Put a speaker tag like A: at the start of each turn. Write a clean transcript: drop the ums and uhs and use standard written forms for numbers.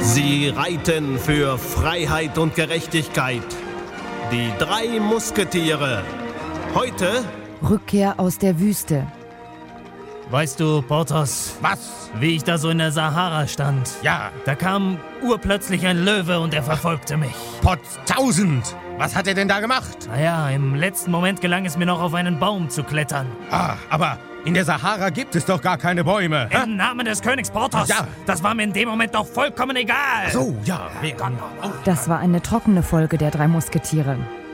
A: Sie reiten für Freiheit und Gerechtigkeit. Die 3 Musketiere. Heute
B: Rückkehr aus der Wüste.
C: Weißt du, Porthos,
D: Was?
C: wie ich da so in der Sahara stand?
D: Ja,
C: Da kam urplötzlich ein Löwe und er verfolgte mich.
D: Potztausend! Was hat er denn da gemacht?
C: Naja, im letzten Moment gelang es mir noch, auf einen Baum zu klettern.
D: Aber in der Sahara gibt es doch gar keine Bäume.
C: Im Namen des Königs Porthos!
D: Ja.
C: Das war mir in dem Moment doch vollkommen egal!
D: So, ja, wer?
B: Das war eine trockene Folge der 3 Musketiere.